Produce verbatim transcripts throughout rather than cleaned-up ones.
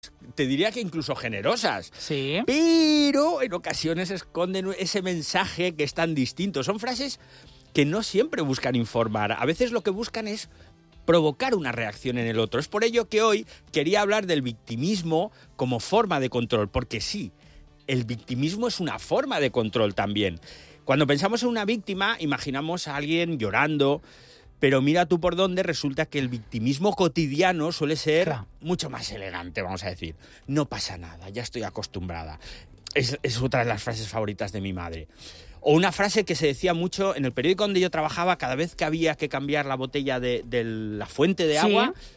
te diría que incluso generosas. Sí. Pero en ocasiones esconden ese mensaje que es tan distinto. Son frases que no siempre buscan informar. A veces lo que buscan es provocar una reacción en el otro. Es por ello que hoy quería hablar del victimismo como forma de control, porque sí, el victimismo es una forma de control también. Cuando pensamos en una víctima, imaginamos a alguien llorando, pero mira tú por dónde, resulta que el victimismo cotidiano suele ser claro. mucho más elegante, vamos a decir. No pasa nada, ya estoy acostumbrada. Es, es otra de las frases favoritas de mi madre. O una frase que se decía mucho en el periódico donde yo trabajaba, cada vez que había que cambiar la botella de, de la fuente de agua, sí.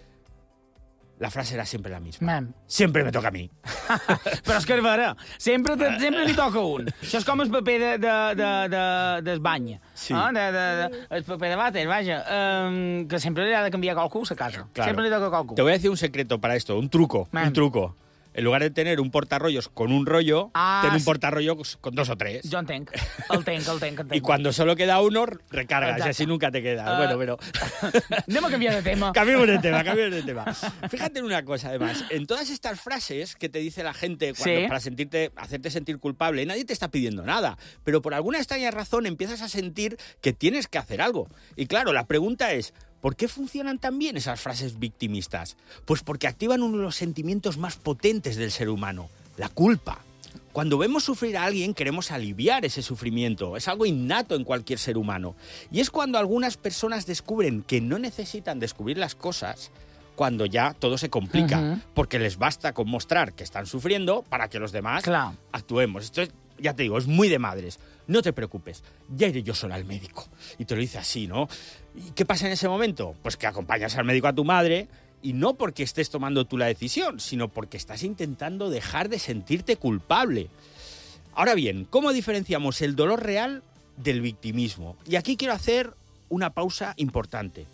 La frase era sempre la misma. Man. Sempre me toca a mi. Però és que és vera. Sempre, sempre li toca un. Això és com el paper de, de, de, de, d'Espanya. Sí. Ah, de, de, de, el paper de vàter, vaja. Um, que sempre li ha de canviar qualcú a casa. Claro. Sempre li toca a qualcú. Te voy a decir un secreto para esto, un truco, Man. un truco. En lugar de tener un portarrollos con un rollo, ah, ten un sí. portarrollos con dos o tres. Yo entenc, el tenc, el tenc, el tenc. Y cuando solo queda uno, recargas, Exacte. y así nunca te quedas. Uh, bueno, pero... Anem a cambiar de tema. Cambiemos de tema, cambiemos de tema. Fíjate en una cosa, además. En todas estas frases que te dice la gente cuando, ¿Sí? para sentirte, hacerte sentir culpable, nadie te está pidiendo nada. Pero por alguna extraña razón empiezas a sentir que tienes que hacer algo. Y claro, la pregunta es... ¿Por qué funcionan tan bien esas frases victimistas? Pues porque activan uno de los sentimientos más potentes del ser humano, la culpa. Cuando vemos sufrir a alguien, queremos aliviar ese sufrimiento. Es algo innato en cualquier ser humano. Y es cuando algunas personas descubren que no necesitan descubrir las cosas, cuando ya todo se complica, uh-huh. porque les basta con mostrar que están sufriendo para que los demás claro. actuemos. Esto es, ya te digo, es muy de madres. No te preocupes, ya iré yo sola al médico. Y te lo dice así, ¿no? ¿Y qué pasa en ese momento? Pues que acompañas al médico a tu madre, y no porque estés tomando tú la decisión, sino porque estás intentando dejar de sentirte culpable. Ahora bien, ¿cómo diferenciamos el dolor real del victimismo? Y aquí quiero hacer una pausa importante.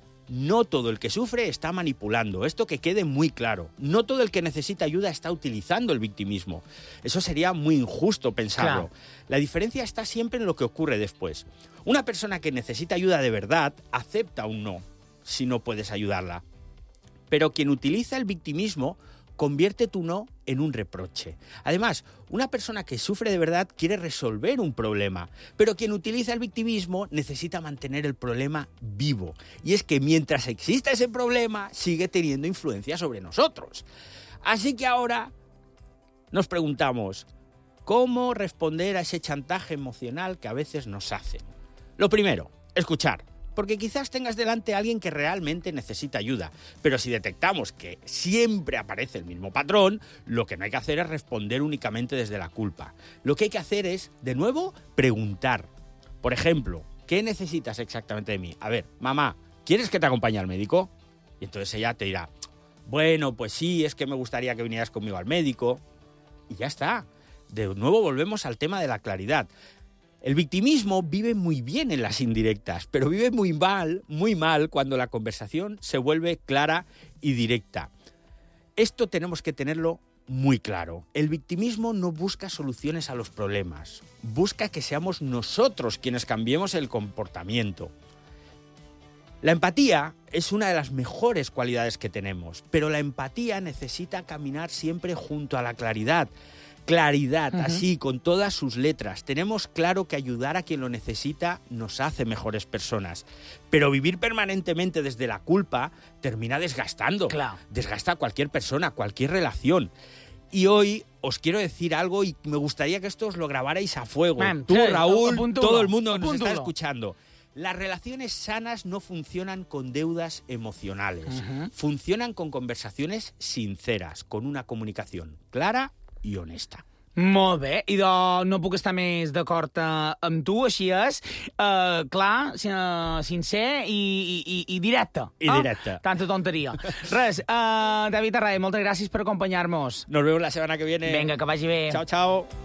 No todo el que sufre está manipulando, esto que quede muy claro. No todo el que necesita ayuda está utilizando el victimismo. Eso sería muy injusto pensarlo. Claro. La diferencia está siempre en lo que ocurre después. Una persona que necesita ayuda de verdad acepta un no, si no puedes ayudarla. Pero quien utiliza el victimismo convierte tu no en un reproche. Además, una persona que sufre de verdad quiere resolver un problema, pero quien utiliza el victimismo necesita mantener el problema vivo. Y es que mientras exista ese problema, sigue teniendo influencia sobre nosotros. Así que ahora nos preguntamos, ¿cómo responder a ese chantaje emocional que a veces nos hacen? Lo primero, escuchar. Porque quizás tengas delante a alguien que realmente necesita ayuda. Pero si detectamos que siempre aparece el mismo patrón, lo que no hay que hacer es responder únicamente desde la culpa. Lo que hay que hacer es, de nuevo, preguntar. Por ejemplo, ¿qué necesitas exactamente de mí? A ver, mamá, ¿quieres que te acompañe al médico? Y entonces ella te dirá, bueno, pues sí, es que me gustaría que vinieras conmigo al médico. Y ya está. De nuevo volvemos al tema de la claridad. El victimismo vive muy bien en las indirectas, pero vive muy mal, muy mal cuando la conversación se vuelve clara y directa. Esto tenemos que tenerlo muy claro. El victimismo no busca soluciones a los problemas, busca que seamos nosotros quienes cambiemos el comportamiento. La empatía es una de las mejores cualidades que tenemos, pero la empatía necesita caminar siempre junto a la claridad. Claridad, uh-huh. así, con todas sus letras. Tenemos claro que ayudar a quien lo necesita nos hace mejores personas. Pero vivir permanentemente desde la culpa termina desgastando. Claro. Desgasta a cualquier persona, cualquier relación. Y hoy os quiero decir algo y me gustaría que esto os lo grabarais a fuego. Man, Tú, sí, Raúl, apúntulo, todo el mundo que nos apúntulo. está escuchando. Las relaciones sanas no funcionan con deudas emocionales. Uh-huh. Funcionan con conversaciones sinceras, con una comunicación clara i honesta. Molt bé, i de, no puc estar més d'acord uh, amb tu, així és, uh, clar, uh, sincer i, i, i directe. I oh? directe. Tanta tonteria. Res, uh, David Arraez, moltes gràcies per acompanyar-nos. Nos vemos la semana que viene. Vinga, que vagi bé. Chao, chao.